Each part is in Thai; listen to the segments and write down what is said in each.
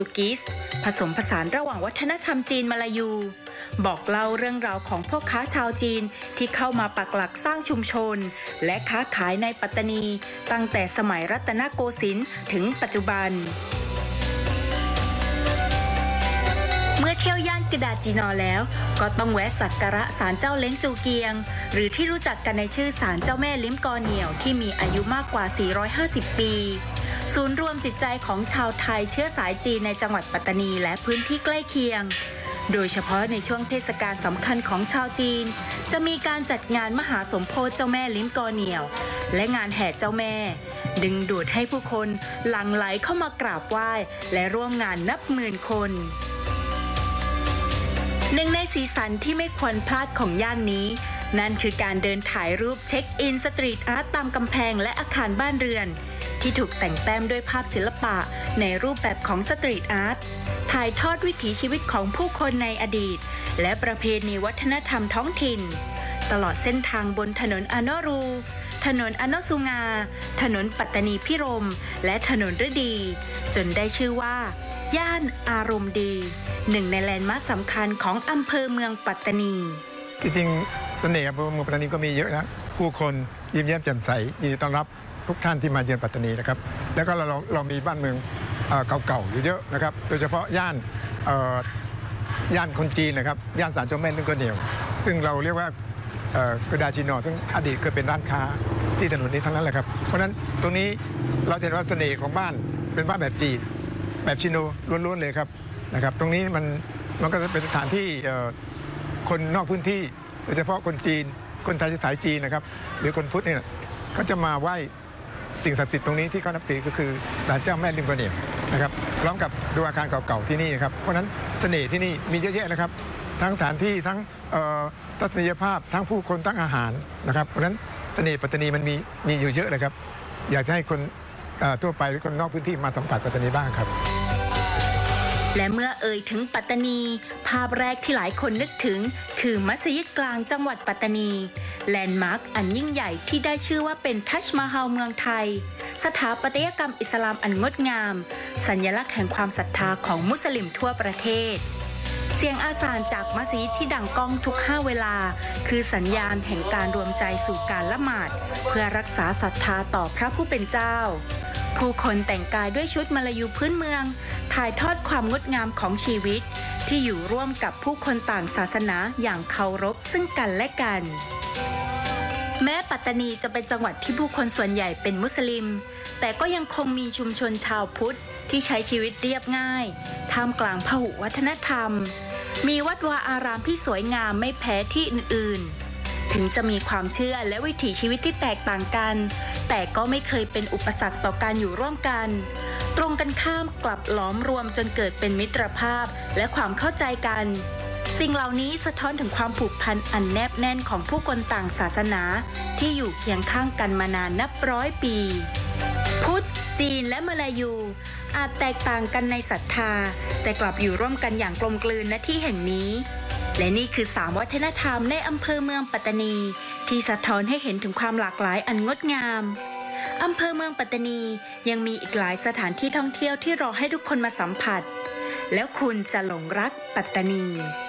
กิสผสมผสานระหว่างวัฒนธรรมจีนมาลายูบอกเล่าเรื่องราวของพ่อค้าชาวจีนที่เข้ามาปักหลักสร้างชุมชนและค้าขายในปัตตานีตั้งแต่สมัยรัตนโกสินทร์ถึงปัจจุบันเมื่อเที่ยวย่านกระดาษจีนอแล้วก็ต้องแวะสักการะศาลเจ้าเล้งจูเกียงหรือที่รู้จักกันในชื่อศาลเจ้าแม่ลิ้มกอเหนี่ยวที่มีอายุมากกว่า450ปีศูนย์รวมจิตใจของชาวไทยเชื้อสายจีนในจังหวัดปัตตานีและพื้นที่ใกล้เคียงโดยเฉพาะในช่วงเทศกาลสำคัญของชาวจีนจะมีการจัดงานมหาสมโภชเจ้าแม่ลิ้มกอเหนี่ยวและงานแห่เจ้าแม่ดึงดูดให้ผู้คนหลั่งไหลเข้ามากราบไหว้และร่วมงานนับหมื่นคนหนึ่งในสีสันที่ไม่ควรพลาดของย่านนี้นั่นคือการเดินถ่ายรูปเช็คอินสตรีทอาร์ตตามกำแพงและอาคารบ้านเรือนที่ถูกแต่งแต้มด้วยภาพศิลปะในรูปแบบของสตรีทอาร์ตถ่ายทอดวิถีชีวิตของผู้คนในอดีตและประเพณีวัฒนธรรมท้องถิ่นตลอดเส้นทางบนถนนอโนรูถนนอโนสุงาถนนปัตตานีพิรมและถนนฤดีจนได้ชื่อว่าย่านอารมณ์ดีหนึ่งในแลนด์มาร์คสำคัญของอำเภอเมืองปัตตานีจริงๆเสน่ห์อำเภอเมืองปัตตานีก็มีเยอะนะผู้คนยิ้มแย้มแจ่มใสยินดีต้อนรับทุกท่านที่มาเยือนปัตตานีนะครับแล้วก็เรามีบ้านเมืองเก่าๆอยู่เยอะนะครับโดยเฉพาะย่านคนจีนนะครับย่านศาลเจ้าแม่ลิ้มกอเหนี่ยวซึ่งเราเรียกว่ากระดาษจีนอซึ่งอดีตเคยเป็นร้านค้าที่ถนนนี้ทั้งนั้นแหละครับเพราะฉะนั้นตรงนี้เราเห็นว่าเสน่ห์ของบ้านเป็นบ้านแบบจีนแบบชิโนล้วนๆเลยครับนะครับตรงนี้มันก็จะเป็นสถานที่คนนอกพื้นที่โดยเฉพาะคนจีนคนไทยสายจีนนะครับหรือคนพุทธเนี่ยก็จะมาไหว้สิ่งศักดิ์สิทธิ์ตรงนี้ที่เขานับถือก็คือศาลเจ้าแม่ลิ้มกอเหนี่ยวนะครับพร้อมกับดูอาคารเก่าๆที่นี่ครับเพราะฉะนั้นเสน่ห์ที่นี่มีเยอะแยะนะครับทั้งสถานที่ทั้งทัศนียภาพทั้งผู้คนทั้งอาหารนะครับเพราะฉะนั้นเสน่ห์ปัตตานีมันมีอยู่เยอะเลยครับอยากจะให้คนทั่วไปหรือคนนอกพื้นที่มาสัมผัสปัตตานีบ้างครับและเมื่อเอ่ยถึงปัตตานีภาพแรกที่หลายคนนึกถึงคือมัสยิดกลางจังหวัดปัตตานีแลนด์มาร์คอันยิ่งใหญ่ที่ได้ชื่อว่าเป็นทัชมาฮาลเมืองไทยสถาปัตยกรรมอิสลามอันงดงามสัญลักษณ์แห่งความศรัทธาของมุสลิมทั่วประเทศเสียงอาซานจากมัสยิดที่ดังก้องทุก5เวลาคือสัญญาณแห่งการรวมใจสู่การละหมาดเพื่อรักษาศรัทธาต่อพระผู้เป็นเจ้าผู้คนแต่งกายด้วยชุดมาลายูพื้นเมืองถ่ายทอดความงดงามของชีวิตที่อยู่ร่วมกับผู้คนต่างศาสนาอย่างเคารพซึ่งกันและกันแม้ปัตตานีจะเป็นจังหวัดที่ผู้คนส่วนใหญ่เป็นมุสลิมแต่ก็ยังคงมีชุมชนชาวพุทธที่ใช้ชีวิตเรียบง่ายท่ามกลางพหุวัฒนธรรมมีวัดวาอารามที่สวยงามไม่แพ้ที่อื่นๆถึงจะมีความเชื่อและวิถีชีวิตที่แตกต่างกันแต่ก็ไม่เคยเป็นอุปสรรคต่อการอยู่ร่วมกันตรงกันข้ามกลับหลอมรวมจนเกิดเป็นมิตรภาพและความเข้าใจกันสิ่งเหล่านี้สะท้อนถึงความผูกพันอันแนบแน่นของผู้คนต่างศาสนาที่อยู่เคียงข้างกันมานานนับ100 ปีพุทธจีนและมลายูอาจแตกต่างกันในศรัทธาแต่กลับอยู่ร่วมกันอย่างกลมกลืนณที่แห่งนี้และนี่คือ3วัฒนธรรมในอำเภอเมืองปัตตานีที่สะท้อนให้เห็นถึงความหลากหลายอันงดงามอำเภอเมืองปัตตานียังมีอีกหลายสถานที่ท่องเที่ยวที่รอให้ทุกคนมาสัมผัสแล้วคุณจะหลงรักปัตตานี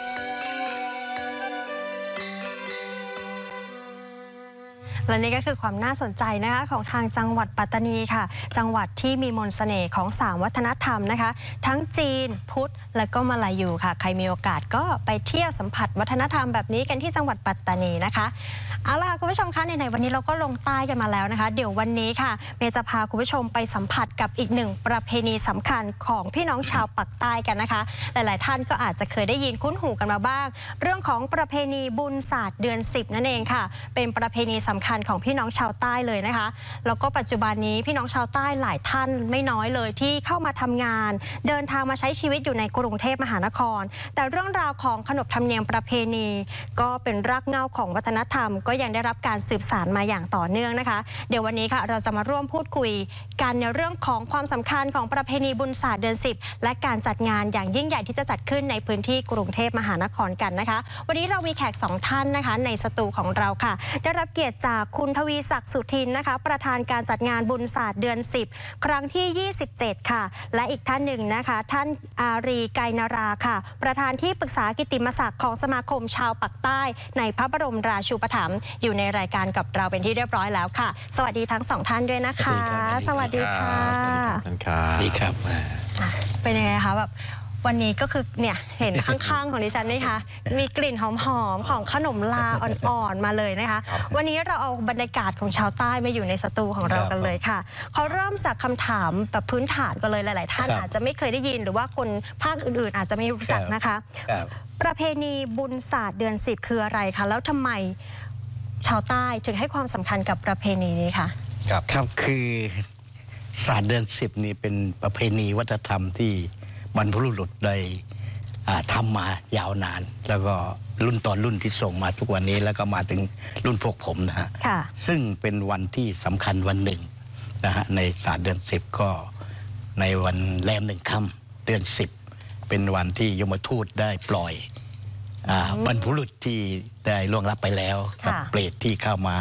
และนี่ก็คือความน่าสนใจนะคะของทางจังหวัดปัตตานีค่ะจังหวัดที่มีมนต์เสน่ห์ของ3วัฒนธรรมนะคะทั้งจีนพุทธและก็มาลายูค่ะใครมีโอกาสก็ไปเที่ยวสัมผัสวัฒนธรรมแบบนี้กันที่จังหวัดปัตตานีนะคะเอาล่ะคุณผู้ชมคะในวันนี้เราก็ลงใต้กันมาแล้วนะคะเดี๋ยววันนี้ค่ะเมย์จะพาคุณผู้ชมไปสัมผัสกับอีกหนึ่งประเพณีสำคัญของพี่น้องชาวปักใต้กันนะคะหลายๆท่านก็อาจจะเคยได้ยินคุ้นหูกันมาบ้างเรื่องของประเพณีบุญศาสตร์เดือน10นั่นเองค่ะเป็นประเพณีสำคัญของพี่น้องชาวใต้เลยนะคะแล้วก็ปัจจุบันนี้พี่น้องชาวใต้หลายท่านไม่น้อยเลยที่เข้ามาทำงานเดินทางมาใช้ชีวิตอยู่ในกรุงเทพมหานครแต่เรื่องราวของขนบธรรมเนียมประเพณีก็เป็นรากเหง้าของวัฒนธรรมก็ยังได้รับการสืบสานมาอย่างต่อเนื่องนะคะเดี๋ยววันนี้ค่ะเราจะมาร่วมพูดคุยกันในเรื่องของความสำคัญของประเพณีบุญศาสตร์เดือน10และการจัดงานอย่างยิ่งใหญ่ที่จะจัดขึ้นในพื้นที่กรุงเทพมหานครกันนะคะวันนี้เรามีแขก2ท่านนะคะในสตูของเราค่ะได้รับเกียรติจากคุณทวีศักดิ์สุทินนะคะประธานการจัดงานบุญศาสตร์เดือน 10 ครั้งที่ 27 ค่ะและอีกท่านหนึ่งนะคะท่านอารีไกรนาราค่ะประธานที่ปรึกษากิตติมศักดิ์ของสมาคมชาวปักใต้ในพระบรมราชูปถัมภ์อยู่ในรายการกับเราเป็นที่เรียบร้อยแล้วค่ะสวัสดีทั้งสองท่านด้วยนะคะสวัสดีค่ะดีครับเป็นยังไงคะแบบวันนี้ก็คือเนี่ยเห็นข้างๆของดิฉันนี่คะมีกลิ่นหอมๆของขนมลาอ่อนๆมาเลยนะคะวันนี้เราเอาบรรยากาศของชาวใต้มาอยู่ในสตูของเรากันเลยค่ะเขาเริ่มจากคำถามแบบพื้นฐานกันเลยหลายๆท่านอาจจะไม่เคยได้ยินหรือว่าคนภาคอื่นๆอาจจะไม่รู้จักนะคะประเพณีบุญศาสตร์เดือน 10คืออะไรคะแล้วทำไมชาวใต้ถึงให้ความสำคัญกับประเพณีนี้คะครับคือศาสตร์เดือน 10นี่เป็นประเพณีวัฒนธรรมที่บรรพบุรุษได้ทำมายาวนานแล้วก็รุ่นต่อรุ่นที่ส่งมาทุกวันนี้แล้วก็มาถึงรุ่นพวกผมนะฮะซึ่งเป็นวันที่สำคัญวันหนึ่งนะฮะในศาสตร์เดือน 10ก็ในวันแรม1 ค่ำเดือน 10เป็นวันที่ยมทูตได้ปล่อยบรรพบุรุษที่ได้ล่วงลับไปแล้วกับเปรตที่เข้ามา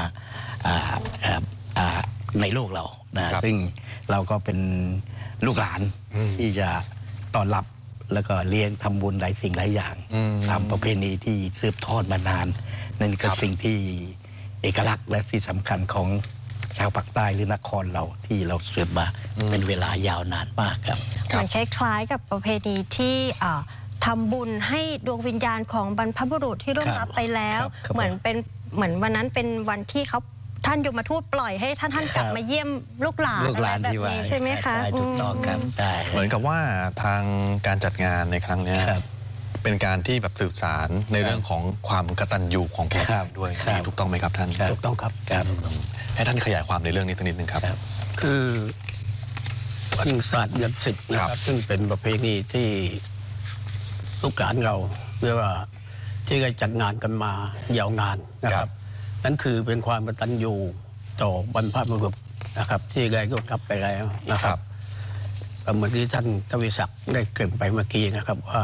ในโลกเรานะซึ่งเราก็เป็นลูกหลานที่จะต้อนรับแล้วก็เลี้ยงทำบุญหลายสิ่งหลายอย่างตามประเพณีที่สืบทอดมานานนั่นก็สิ่งที่เอกลักษณ์และที่สำคัญของชาวภาคใต้หรือนครเราที่เราสืบมาเป็นเวลายาวนานมากครับมันคล้ายๆกับประเพณีที่ทำบุญให้ดวงวิญญาณของบรรพบุรุษที่ร่วงลับไปแล้วเหมือนวันนั้นเป็นวันที่เขาท่านยมทูตปล่อยให้ท่านกลับมาเยี่ยมลูกหลานแบบนี้ใช่ไหมคะถูกต้องครับเหมือนกับว่าทางการจัดงานในครั้งนี้เป็นการที่แบบสืบสารในเรื่องของความกตัญญูของพ่อแม่ด้วยถูกต้องไหมครับท่านถูกต้องครับให้ท่านขยายความในเรื่องนี้สักนิดนึงครับคือวันศาสตร์เดือน 10นะครับซึ่งเป็นประเพณีที่ลูกหลานเราเรียกว่าที่ได้จัดงานกันมายาวนานนะครับนั่นคือเป็นความกตัญญูต่อบรรพบุรุษนะครับที่ได้ล่วงลับไปแล้วนะครับเหมือนที่ท่านทวีศักดิ์ได้เกริ่นไปเมื่อกี้นะครับว่า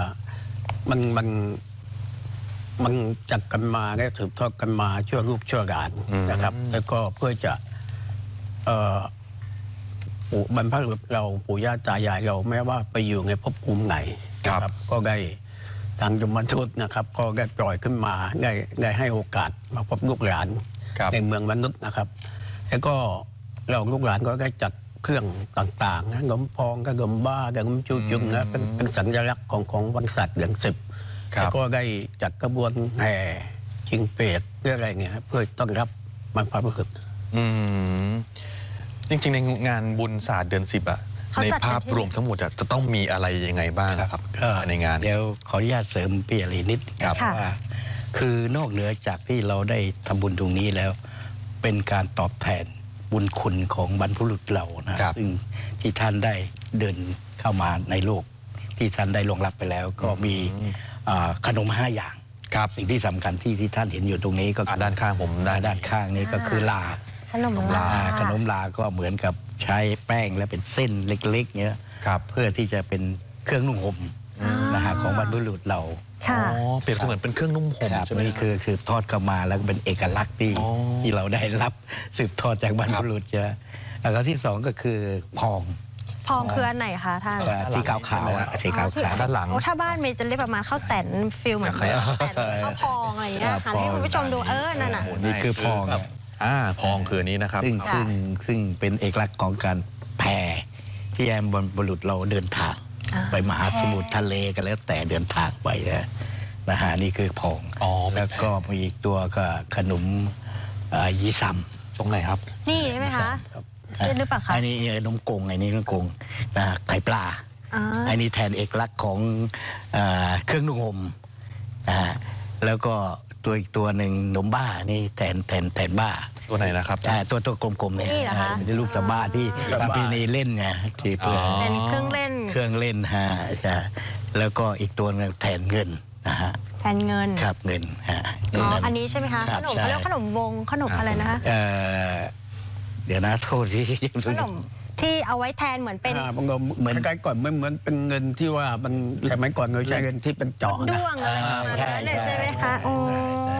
มันจัดกันมาได้สืบทอดกันมาชั่วลูกชั่วหลานนะครับแล้วก็เพื่อจะบรรพบุรุษเราปู่ย่าตายายเราแม้ว่าไปอยู่ในภพภูมิไหนนะครับก็ได้ทางยมทูตนะครับก็ได้ปล่อยขึ้นมาได้ให้โอกาสมาพบลูกหลานในเมืองมนุษย์นะครับแล้วก็เราลูกหลานก็ได้จัดเครื่องต่างๆนะขนมพองขนมบ้าขนมจูจุงนะเป็นสัญลักษณ์ของวันศาสตร์เดือน 10แล้วก็ได้จัดกระบวนแห่ชิงเปรตเพื่ออะไรเงี้ยเพื่อต้อนรับบรรพบุรุษจริงๆในงานบุญศาสตร์เดือน 10อะในภาพรวมทั้งหมดจะต้องมีอะไรยังไงบ้างครับในงานเดี๋ยวขออนุญาตเสริมพี่อะไรนิดว่าคือนอกเหนือจากที่เราได้ทำบุญตรงนี้แล้วเป็นการตอบแทนบุญคุณของบรรพบุรุษเรานะซึ่งที่ท่านได้เดินเข้ามาในโลกที่ท่านได้ล่วงลับไปแล้วก็มีขนม5 อย่างสิ่งที่สำคัญที่ท่านเห็นอยู่ตรงนี้ก็ด้านข้างผมด้านข้างนี้ก็คือลาขนมลาก็เหมือนกับใช้แป้งและเป็นเส้นเล็กๆเนี้ยเพื่อที่จะเป็นเครื่องนุ่งห่มนะฮะของบรรพบุรุษเราเปรียบเสมือนเป็นเครื่องนุ่งห่มใช่ไหมนี่คือทอดเข้ามาแล้วก็เป็นเอกลักษณ์ที่เราได้รับสืบทอดจากบรรพบุรุษใช่ไหมแล้วก็ที่2ก็คือพองคืออันไหนคะท่านที่ขาวสีขาวด้านหลังถ้าบ้านเมย์จะเรียกประมาณข้าวแต่นฟิลเหมือนแต่ข้าวพองอะไรอย่างเงี้ยหันให้คุณผู้ชมดูนั่นน่ะนี่คือพองพองคือนี้นะครับซึ่งเป็นเอกลักษณ์ของการแผ่ที่แอมบรรพบุรุษเราเดินทางไปมหาสมุทรทะเลกันแล้วแต่เดินทางไปนะฮะนี่คือพองแล้วก็มีอีกตัวก็ขนมยีซัมตรงไหนครับนี่ใช่ไหมคะใช่หรือเปล่าคะอันนี้นมกงอันนี้นมกงนะไข่ปลาอันนี้แทนเอกลักษณ์ของเครื่องนุ่งห่มแล้วก็ตัวอีกตัวหนึ่งนมบ้านี่แทนบ้าตัวไหนนะครับตัวกลมๆเนี่ยเป็นลูกสะบ้าที่ประเพณีเล่นไงที่เพื่อเป็นเครื่องเล่นฮะแล้วก็อีกตัวนึงแทนเงินนะฮะแทนเงินครับเงินอันนี้ใช่ไหมคะขนมเขาเรียกขนมวงขนมอะไรนะคะเดี๋ยวนะโทษที่ขนมที่เอาไว้แทนเหมือนเป็นเหมือนใกล้ก่อนเหมือนเป็นเงินที่ว่ามันสมัยก่อนเราใช้เงินที่เป็นเจาะด้วงอะไรประมาณนั้นใช่ไหมคะ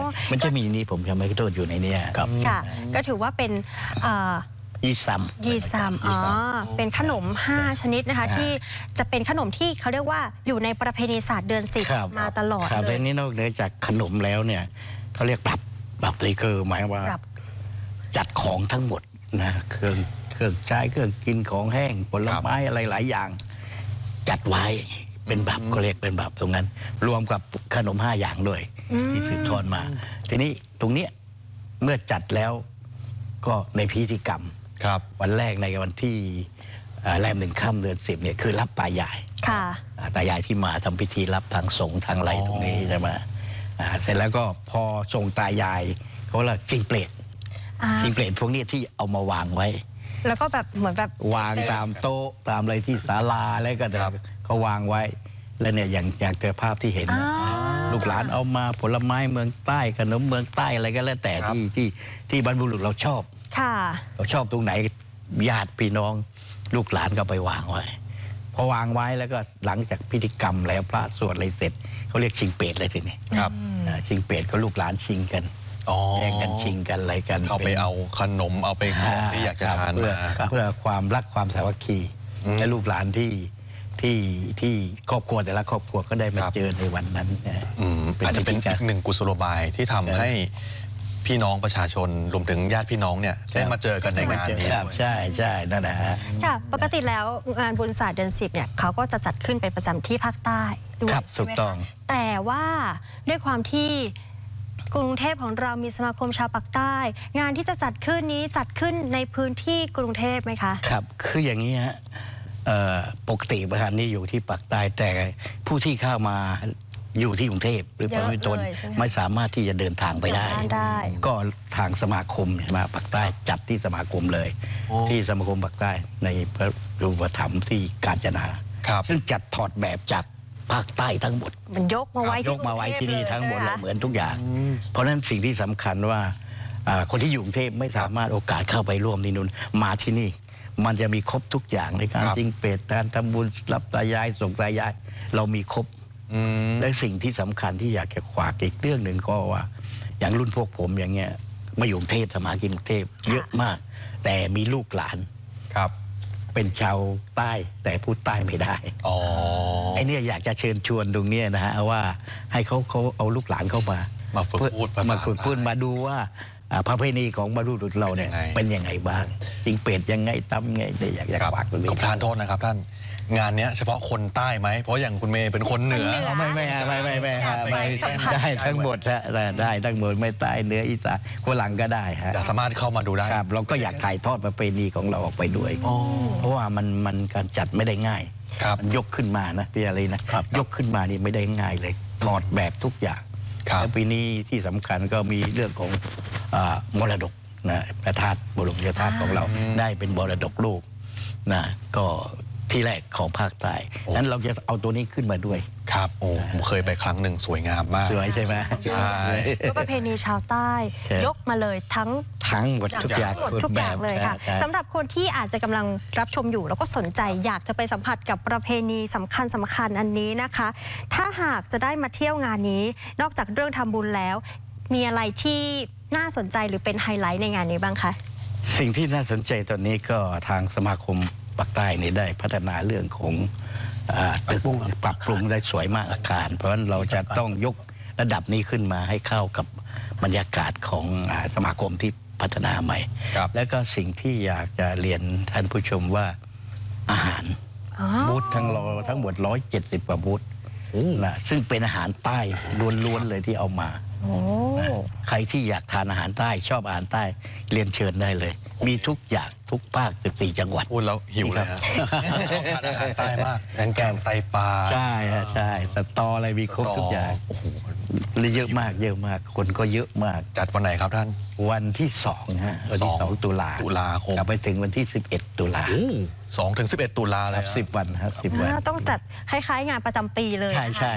มันจะมีนี่ผมจำไม่ได้อยู่ในนี้ครับค่ะ ก็ถือว่าเป็นยีซัมยีซัมเป็นขนม 5 ชนิดนะคะที่จะเป็นขนมที่เขาเรียกว่าอยู่ในประเพณีศาสตร์เดือน10มาตลอดเลยและนี่นอกเหนือจากขนมแล้วเนี่ยเขาเรียกปรับนี่คือหมายว่าจัดของทั้งหมดนะเครื่องใช้เครื่องกินของแห้งผลไม้อะไรหลายอย่างจัดไว้เป็นบับก็เรียกเป็นบับตรงนั้นรวมกับขนม5อย่างด้วยที่สืบทอดมาทีนี้ตรงนี้เมื่อจัดแล้วก็ในพิธีกรรมวันแรกในวันที่แรม1 ค่ำเดือน10เนี่ยคือรับตายายตายายที่มาทำพิธีรับทางสงฆ์ทางไรตรงนี้ใช่ไหมเสร็จแล้วก็พอส่งตายายเขาเรียกชิงเปลตพวกนี้ที่เอามาวางไว้แล้วก็แบบเหมือนแบบวางตามโต๊ะตามอะไรที่ศาลาอะไรก็เขาวางไว้แล้วเนี่ยอย่างเจอภาพที่เห็นลูกหลานเอามาผลไม้เมืองใต้ขนมเมืองใต้อะไรก็แล้วแต่ที่บรรพบุรุษเราชอบเราชอบตรงไหนญาติพี่น้องลูกหลานก็ไปวางไว้พอวางไว้แล้วก็หลังจากพิธีกรรมแล้วพระสวดอะไรเสร็จเขาเรียกชิงเปรตเลยทีนี้ชิงเปรตก็ลูกหลานชิงกันแย่งกันชิงกันอะไรกันเอาไปเอาขนมเอาไปของที่อยากจะทานเพื่อความรักความสามัคคีและลูกหลานที่ครอบครัวแต่ละครอบครัวก็ได้มาเจอในวันนั้นอาจจะเป็นอีกหนึ่งกุศโลบายที่ทำให้พี่น้องประชาชนรวมถึงญาติพี่น้องเนี่ยได้มาเจอกันในงานนี้ใช่นั่นแหละค่ะปกติแล้วงานบุญศาสตร์เดือน10เนี่ยเขาก็จะจัดขึ้นเป็นประจำที่ภาคใต้ด้วยใช่ไหมคะแต่ว่าด้วยความที่กรุงเทพของเรามีสมาคมชาวปากใต้งานที่จะจัดขึ้นนี้จัดขึ้นในพื้นที่กรุงเทพไหมคะครับคืออย่างนี้ฮะปกติประธานนี้อยู่ที่ปากใต้แต่ผู้ที่เข้ามาอยู่ที่กรุงเทพหรือประชาชนไม่สามารถที่จะเดินทางไปได้ก็ทางสมาคมมาปากใต้จัดที่สมาคมเลยที่สมาคมปากใต้ในพระรูปธรรมที่กาญจนาซึ่งจัดถอดแบบจากภาคใต้ทั้งหมดมันยกมาไว้ที่นี่ทั้งหมดเหมือนทุกอย่างเพราะฉะนั้นสิ่งที่สำคัญว่าคนที่อยู่กรุงเทพไม่สามารถโอกาสเข้าไปร่วมที่นู่นมาที่นี่มันจะมีครบทุกอย่างในการชิงเปรตการทำบุญรับตายายส่งตายายเรามีครบและสิ่งที่สำคัญที่อยากจะฝากอีกเรื่องหนึ่งก็ว่าอย่างรุ่นพวกผมอย่างเงี้ยมาอยู่กรุงเทพทำมากินกรุงเทพเยอะมากแต่มีลูกหลานเป็นชาวใต้แต่พูดใต้ไม่ได้ไอ้นี่อยากจะเชิญชวนตรงนี้นะฮะว่าให้เขาเอาลูกหลานเข้ามาฝึกพูดมาดูว่าประเพณีของบรรพบุรุษเราเนี่ยเป็นยังไงบ้างจริงเป็ดยังไงตำไงเนี่ยอยากฝากตรงนี้ขอประทานโทษนะครับท่านงานนี้เฉพาะคนใต้ไหมเพราะอย่างคุณเมย์เป็นคนเหนือไม่ได้ทั้งหมดฮะได้ทั้งหมดไม่ใต้เหนืออีสานคนหลังก็ได้ฮะสามารถเข้ามาดูได้ครับเราก็อยากถ่ายทอดประเพณีของเราออกไปด้วยเพราะว่ามันการจัดไม่ได้ง่ายมันยกขึ้นมานะพี่อะไรนะยกขึ้นมานี่ไม่ได้ง่ายเลยถอดแบบทุกอย่างแล้วปีนี้ที่สำคัญก็มีเรื่องของมรดกนะพระธาตุบรมธาตุของเราได้เป็นมรดกโลกนะก็ที่แรกของภาคใต้นั้นเราจะเอาตัวนี้ขึ้นมาด้วยครับโอ้ผมเคยไปครั้งหนึ่งสวยงามมากสวยใช่ไหมใช่ก็ประเพณีชาวใต้ยกมาเลยทั้งหมดทุกอย่างเลยค่ะสำหรับคนที่อาจจะกำลังรับชมอยู่แล้วก็สนใจอยากจะไปสัมผัสกับประเพณีสำคัญอันนี้นะคะถ้าหากจะได้มาเที่ยวงานนี้นอกจากเรื่องทำบุญแล้วมีอะไรที่น่าสนใจหรือเป็นไฮไลท์ในงานนี้บ้างคะสิ่งที่น่าสนใจตอนนี้ก็ทางสมาคมปากใต้นี่ได้พัฒนาเรื่องของตึกปรับปรุงได้สวยมากอาคารเพราะฉะนั้นเราจะต้องยกระดับนี้ขึ้นมาให้เข้ากับบรรยากาศของสมาคมที่พัฒนาใหม่แล้วก็สิ่งที่อยากจะเรียนท่านผู้ชมว่าอาหารบูธทั้งหมด170 กว่าบูธนะซึ่งเป็นอาหารใต้ล้วนๆเลยที่เอามาใครที่อยากทานอาหารใต้ชอบอาหารใต้เรียนเชิญได้เลยมีทุกอย่างทุกภาค14 จังหวัดพูดแล้วหิวเลยครับชอบทานอาหารใต้มากแกงไตปลาใช่สตออะไรมีครบทุกอย่างโอ้โหเยอะมากคนก็เยอะมากจัดวันไหนครับท่านวันที่2ฮะวันที่2 ตุลาคมไปถึงวันที่11 ตุลา 2 ถึง 11 ตุลาเลย 10 วันครับ10 วันต้องจัดคล้ายๆงานประจำปีเลยใช่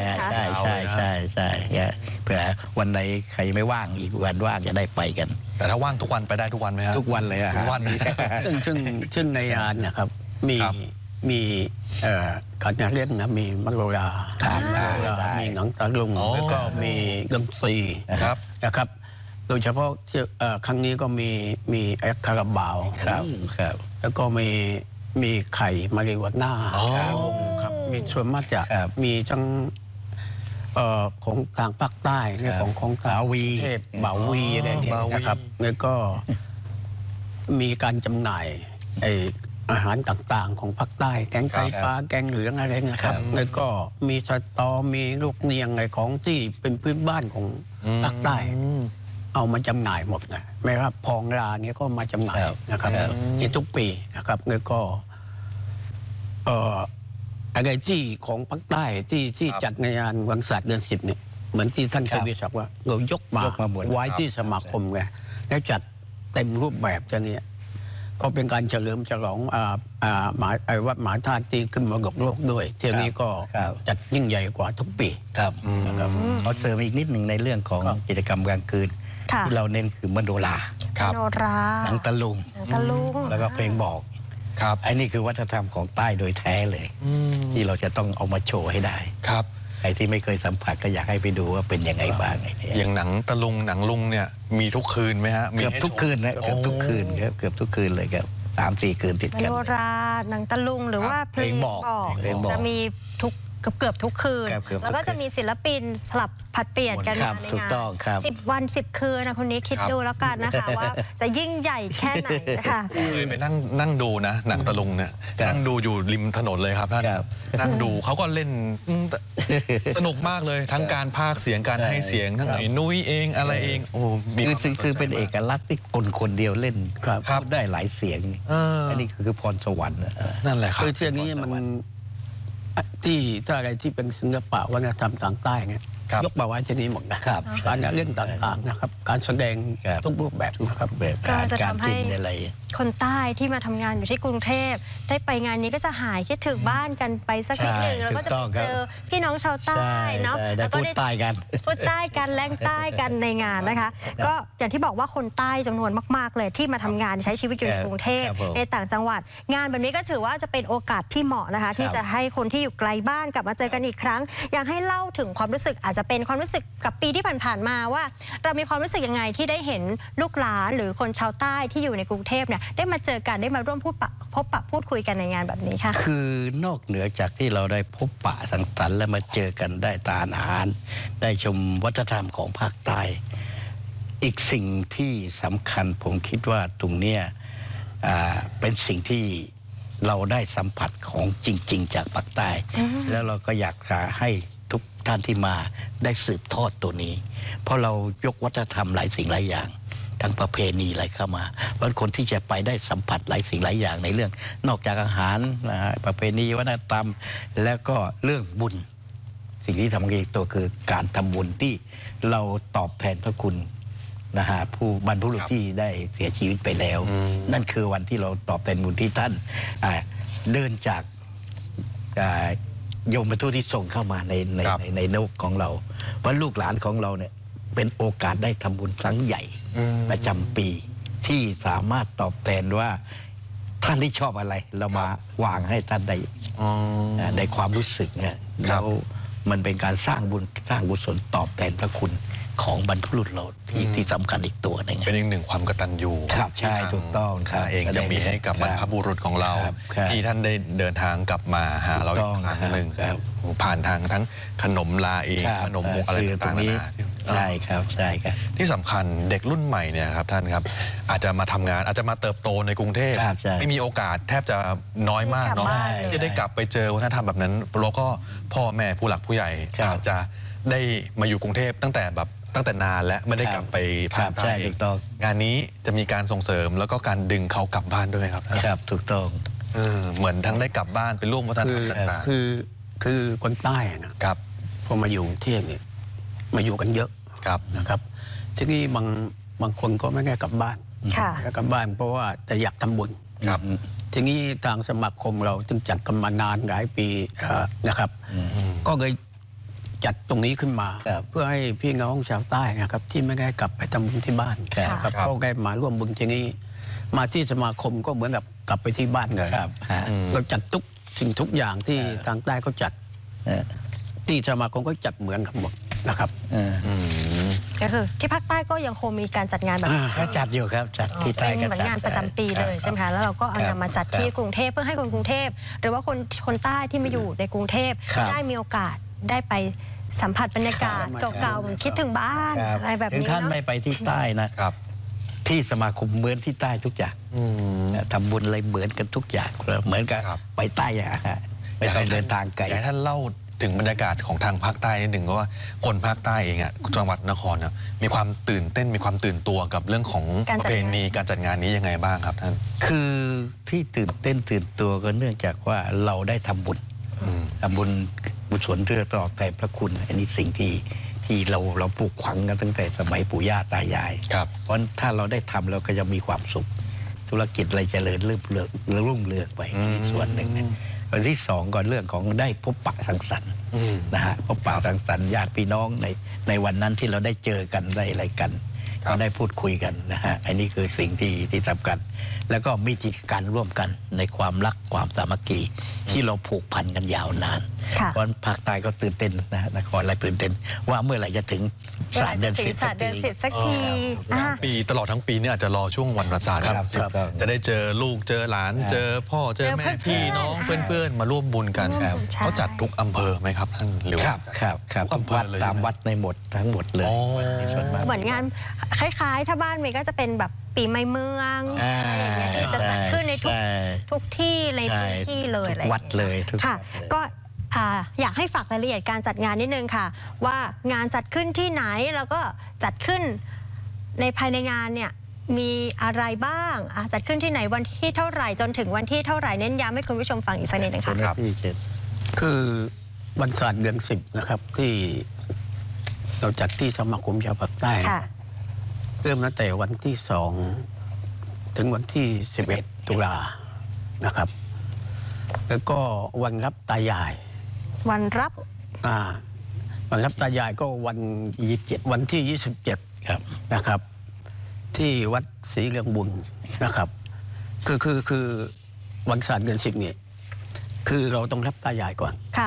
เผื่อวันไหนใครไม่ว่างอีกวันว่างจะได้ไปกันแต่ถ้าว่างทุกวันไปได้ทุกวันไหมครับทุกวันเลยทุกวันซึ่งในงานนะครับมีการเล่นนะมีมโนรามีหนังตะลุงแล้วก็มีดนตรีนะครับโดยเฉพาะครั้งนี้ก็มีแอคคาราบาวแล้วก็มีไข่มาริวาน่าครับมีส่วนมากจะมีทั้งของทางภาคใต้ของทางเทพบ่าวีอะไรเนี่ยนะครับแล้วก็มีการจำหน่ายอาหารต่างๆของภาคใต้แกงไก่ปลาแกงเหลืองอะไรนะครับแล้วก็มีสตอมีลูกเนียงอะไรของที่เป็นพื้นบ้านของภาคใต้เอามาจำหน่ายหมดนะไม่ว่าพองราเนี่ยก็มาจำหน่ายนะครับในทุกปีนะครับแล้วก็อะไรที่ของภาคใต้ที่จัดในงานวันศาสตร์เดือน10เนี่ยเหมือนที่ท่านเคยวิจารณ์ว่าเรายกมาไว้ที่สมาคมไงแล้วจัดเต็มรูปแบบจะเนี่ยก็เป็นการเฉลิมฉลองวัดมหาธาตุที่ขึ้นมรดกโลกด้วยเที่ยวนี้ก็จัดยิ่งใหญ่กว่าทุกปีครับขอเสริมอีกนิดหนึ่งในเรื่องของกิจกรรมกลางคืนที่เราเน้นคือมโนราหนังตะลุงแล้วก็เพลงบอกไอ้นี่คือวัฒนธรรมของใต้โดยแท้เลยที่เราจะต้องเอามาโชว์ให้ได้ครับใครที่ไม่เคยสัมผัสก็อยากให้ไปดูว่าเป็นยังไงบ้างอย่างหนังตะลุงหนังลุงเนี่ยมีทุกคืนไหมฮะเกือบทุกคืนนะเกือบทุกคืนครับเกือบทุกคืนเลยครับ3-4 คืนติดกันมโนราหนังตะลุงหรือว่าเพลงบอกจะมีทุกเกือบทุกคืนแล้วก็จะมีศิลปินสลับผัดเปลี่ยนกันมาในงาน10 วัน10 คืนนะคนนี้คิดดูแล้วกันนะคะว่าจะยิ่งใหญ่แค่ไหนนะคะไปนั่งดูนะหนังตะลุงเนี่ยนั่งดูอยู่ริมถนนเลยครับท่านนั่งดูเขาก็เล่นสนุกมากเลยทั้งการพากย์เสียงการให้เสียงทั้งไอ้นุ้ยเองอะไรเองโอ้คือเป็นเอกลักษณ์ที่คนเดียวเล่นพูดได้หลายเสียงอันนี้คือพรสวรรค์นั่นแหละครับคือเรื่องนี้มันที่ถ้าอะไรที่เป็นศิลปะวัฒนธรรมต่างใต้เนี่ยยกมาไว้ที่นี้หมดนะการเล่นต่างๆนะครับการแสดงทุกรูปแบบนะครับก็จะทำให้คนใต้ที่มาทำงานอยู่ที่กรุงเทพได้ไปงานนี้ก็จะหายคิดถึงบ้านกันไปสักนิดหนึ่งแล้วก็จะไปเจอพี่น้องชาวใต้เนาะแล้วก็ได้พูดใต้กันแรงใต้กันในงานนะคะก็อย่างที่บอกว่าคนใต้จำนวนมากๆเลยที่มาทำงานใช้ชีวิตอยู่ในกรุงเทพในต่างจังหวัดงานแบบนี้ก็ถือว่าจะเป็นโอกาสที่เหมาะนะคะที่จะให้คนที่อยู่ไกลบ้านกลับมาเจอกันอีกครั้งอยากให้เล่าถึงความรู้สึกอาจจะเป็นความรู้สึกกับปีที่ผ่านๆมาว่าเรามีความรู้สึกยังไงที่ได้เห็นลูกหลานหรือคนชาวใต้ที่อยู่ในกรุงเทพเนี่ยได้มาเจอกันได้มาร่วมพบปะพูดคุยกันในงานแบบนี้ค่ะคือนอกเหนือจากที่เราได้พบปะสังสรรค์และมาเจอกันได้ทานอาหารได้ชมวัฒนธรรมของภาคใต้อีกสิ่งที่สำคัญผมคิดว่าตรงเนี้ยเป็นสิ่งที่เราได้สัมผัสของจริงๆจากภาคใต้แล้วเราก็อยากให้ทุกท่านที่มาได้สืบทอดตัวนี้เพราะเรายกวัฒนธรรมหลายสิ่งหลายอย่างทั้งประเพณีอะไรเข้ามาบางคนที่จะไปได้สัมผัสหลายสิ่งหลายอย่างในเรื่องนอกจากอาหารประเพณีวัฒนธรรมแล้วก็เรื่องบุญสิ่งที่ทำอีกตัวคือการทำบุญที่เราตอบแทนพระคุณนะฮะผู้บรรพบุรุษที่ได้เสียชีวิตไปแล้วนั่นคือวันที่เราตอบแทนบุญที่ท่านเดินจากโยมบรรทุที่ส่งเข้ามาในโลกของเราว่าลูกหลานของเราเนี่ยเป็นโอกาสได้ทำบุญครั้งใหญ่ประจำปีที่สามารถตอบแทนว่าท่านที่ชอบอะไรเรามาวางให้ท่านได้ความรู้สึกเนี่ยแล้วมันเป็นการสร้างบุญสร้างกุศลตอบแทนพระคุณของบรรพบุรุษเราที่สำคัญอีกตัวนึงเป็นอีกหนึ่งความกตัญญูครับใช่ถูกต้องครับเองจะมีให้กับบรรพบุรุษของเราที่ท่านได้เดินทางกลับมาหาเราอีกครั้งหนึ่งผ่านทางทั้งขนมลาเองขนมมุกอะไรต่างๆใช่ครับใช่ครับที่สำคัญเด็กรุ่นใหม่เนี่ยครับท่านครับอาจจะมาทำงานอาจจะมาเติบโตในกรุงเทพไม่มีโอกาสแทบจะน้อยมากเนาะที่จะได้กลับไปเจอวัฒนธรรมแบบนั้นแล้วก็พ่อแม่ผู้หลักผู้ใหญ่อาจจะได้มาอยู่กรุงเทพตั้งแต่นานและไม่ได้กลับไปภาคใต้งานนี้จะมีการส่งเสริมแล้วก็การดึงเขากลับบ้านด้วยครับครับถูกต้องเหมือนทั้งได้กลับบ้านไปร่วมวัฒนธรรมต่างๆคือคนใต้นะครับพอมาอยู่เที่ยงเนี่ยมาอยู่กันเยอะนะครับที่นี่บางคนก็ไม่ได้กลับบ้านกลับบ้านเพราะว่าแต่อยากทำบุญทีนี้ทางสมาคมเราจึงจัดกันมานานหลายปีนะครับก็เลยจัดตรงนี้ขึ้นมาเพื่อให้พี่น้องชาวใต้นะครับที่ไม่ได้กลับไปทำบุญที่บ้านครับก็ได้มาร่วมบุญที่นี้มาที่สมาคมก็เหมือนกับกลับไปที่บ้านเลยเราจัดทุกสิ่งทุกอย่างที่ทางใต้เขาจัดที่สมาคมก็จัดเหมือนกันหมดนะครับก็คือที่ภาคใต้ก็ยังคงมีการจัดงานแบบนี้ก็จัดอยู่ครับจัดที่ใต้เป็นก็เหมือนจัดงานประจำปีเลยใช่ไหมครัคะบแล้วเราก็เอาครับนำมาจัดที่กรุงเทพเพื่อให้คนกรุงเทพหรือว่าคนใต้ที่มาอยู่ในกรุงเทพครับได้มีโอกาสได้ไปสัมผัสบรรยากาศครับเก่าๆเหมือนคิดถึงบ้านครับอะไรแบบถึงนี้ท่านเนาะไม่ไปที่ใต้นะครับ ที่สมาคมเหมือนที่ใต้ทุกอย่างทำบุญอะไรเหมือนกันทุกอย่างเหมือนกันครับไปใต้ไม่ต้องเดินทางไกลอยากให้ท่านเล่าถึงบรรยากาศของทางภาคใต้นิดหนึ่งว่าคนภาคใต้เองอ่ะจังหวัดนครเนี่ยมีความตื่นเต้นมีความตื่นตัวกับเรื่องของการปจัระดงานเพณีการจัดงานนี้ยังไงบ้างครับท่านคือที่ตื่นเต้นตื่นตัวก็เนื่องจากว่าเราได้ทำบุญทำบุญบุญสนเพื่อตอบแทนพระคุณ อันนี้สิ่งที่เราปลูกฝังกันตั้งแต่สมัยปู่ย่าตายายครับเพราะถ้าเราได้ทำเราก็จะมีความสุข ธุรกิจอะไรเจริญรุ่งเรืองไปในส่วนหนึ่งนะวันที่สองก็เรื่องของได้พบปะสังสรรค์นะฮะพบปะสังสรรค์ญาติพี่น้องในวันนั้นที่เราได้เจอกันได้อะไรกัน ก็ได้พูดคุยกันนะฮะอันนี้คือสิ่งที่สำคัญแล้วก็มีกิจการร่วมกันในความรักความสามัคคีที่เราผูกพันกันยาวนานค่ะเพราะภาคใต้ก็ตื่นเต้นนะฮะนครอะไรตื่นเต้นว่าเมื่อไหร่จะถึงศาสตร์เดือนถึสิงบศาสตร์เดือน10สักทีอ่ะปีตลอดทั้งปีเนี่ยอาจจะรอช่วงวันประสาทครับจะได้เจอลูกเจอหลาน เจอพ่อเจอแม่เจอเพื่อนพี่น้องเพื่อนๆมาร่วมบุญกันครับใช่เขาจัดทุกอำเภอไหมครับท่านหรือคว่ารับครับทุกอำเภวัอดเลยตามใช่ไหวัดในหมดทั้งหมดเลยอ๋อในส่วนมากเหมือนงานคล้ายๆ ถ้าบ้านเมย์ก็จะเป็นแบบปีใหม่เมืองอะไรอย่างเงี้ยที่จะจัดขึ้นในทุกที่ในพื้นที่เลยอะไรอย่างวัดเงี้ยเลยทุกค่ะวัดเลยก็อยากให้ฝากรายละเอียดการจัดงานนิดนึงค่ะ ว่างานจัดขึ้นที่ไหนแล้วก็จัดขึ้นในภายในงานเนี่ยมีอะไรบ้างจัดขึ้นที่ไหนวันที่เท่าไหร่จนถึงวันที่เท่าไหร่เน้นย้ำให้คุณผู้ชมฟังอีกสักนิดนึงค่ะครับที่เจ็ดคือวันศาสตร์เดือน10นะครับที่เราจัดที่สมาคมชาวภาคใต้ค่ะเริ่มตั้งแต่วันที่2ถึงวันที่11ตุลานะครับ แล้วก็วันรับตายายวันรับวันรับตายายก็วัน27วันที่27 ครับนะครับ ที่วัดศรีเรืองบุญนะครับ คือวันศาสตร์เดือน10เนี่ยคือเราต้องรับตายายก่อนค่ะ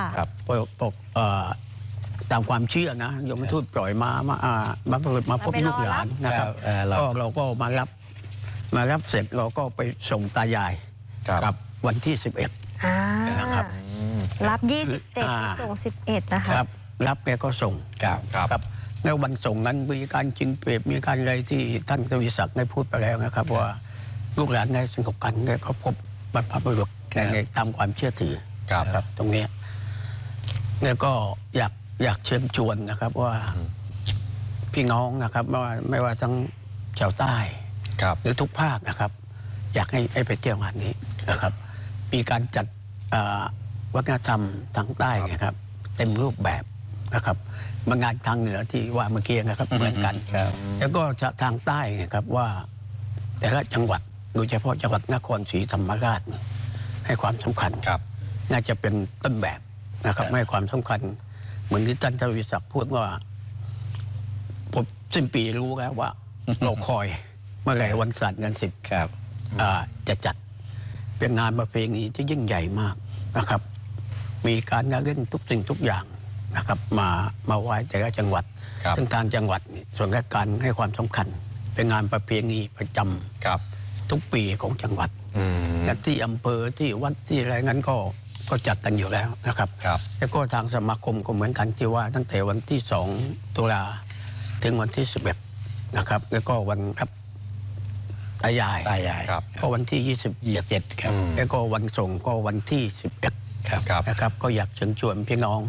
ตามความเชื่อนะโยมทูตปล่อยมาพบลูกหลานนะครับ ก็เราก็มารับเสร็จเราก็ไปส่งตายายครับกับวันที่นะครับ รับอ่า 27ส่ง11 นะคะ 11ครับรับแกก็ส่งครับครับแล้ววันส่งนั้นมีการจิงเปรียบมีการอะไรที่ท่านทวีศักดิ์ได้พูดไปแล้วนะครับว่าลูกหลานได้สงบกันได้เขาพบบรรพบุรุษในตามความเชื่อถือครับนะครับตรงนี้แล้วก็อยากเชิญชวนนะครับว่าพี่น้องนะครับไม่ว่าทั้งชาวใต้ครับหรือทุกภาคนะครับ อยากให้ไปเที่ยวงานนี้นะครับ มีการจัดวัฒนธรรมทางใต้นะครับ เต็มรูปแบบนะครับบางงานทางเหนือที่ว่าเมื่อกี้นะครับเหมือนกันครับแล้วก็ทางใต้นะครับว่า แต่ละจังหวัดโดยเฉพาะจังหวัดนครศรีธรรมราชนี่ให้ความสำคัญครับน่าจะเป็นต้นแบบนะครับให้ความสำคัญ เหมือนที่ท่านทวีศักดิ์พูดว่าผมสิ้นปีรู้แล้วว่า เราคอยเมื่อไหร่วันศาสตร์เดือน10 ครับจะจัดเป็นงานประเพณีที่ยิ่งใหญ่มากนะครับ มีการเล่นทุกสิ่งทุกอย่างนะครับ มาไว้แต่ละจังหวัดครับซึ่งทางจังหวัดนี่ส่วนราชการให้ความสำคัญ เป็นงานประเพณีประจครับำทุกปีของจังหวัดอืมและที่อำเภอที่วัดที่อะไรงั้นก็จัดกันอยู่แล้วนะครับครับแล้วก็ทางสมาคมก็เหมือนกันที่ว่าตั้งแต่วันที่2ตุลาถึงวันที่11นะครับ แล้วก็วันรับตายายตายายครับก็วันที่ 27 ครับอืมแล้วก็วันส่งก็วันที่11 ครับครับนะครับ ก็อยากเชิญชวนพี่น้อง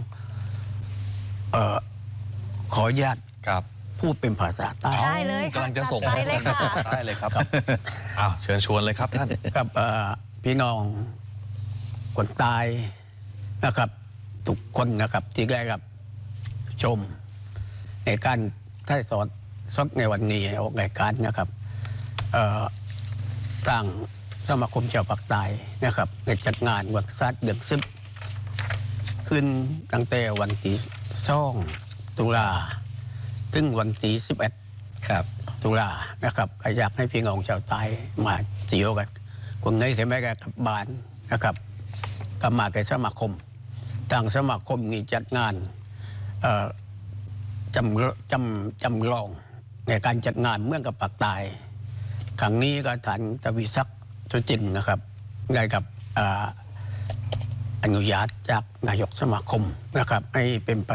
ขออนุญาตครับพูดเป็นภาษาใต้ได้เลยค่ะกำลังจะส่งจัดไปเลยค่ะได้เลยครับอ้าวเชิญชวนเลยครับท่านกับพี่น้องคนตายนะครับทุกคนนะครับที่ได้รับชมในการถ่ายทอดสดในวันนี้ออกรายการนะครับตั้งสมาคมชาวภาคใต้นะครับได้จัดงานวันศาสตร์เดือน10ขึ้นตั้งแต่วันที่2ตุลาถึงวันที่11 ครับตุลานะครับก็อยากให้พี่น้องชาวใต้มาเที่ยวกันคนไหนที่ไม่ได้กลับบ้านนะครับก็มาแก่สมาคมทางสมาคมมีจัดงานจำลองในการจัดงานเมืองกับปากตายครั้งนี้ก็ท่านทวีศักดิ์สุจินต์นะครับได้กับอนุญาตจากนายกสมาคมนะครับให้เป็น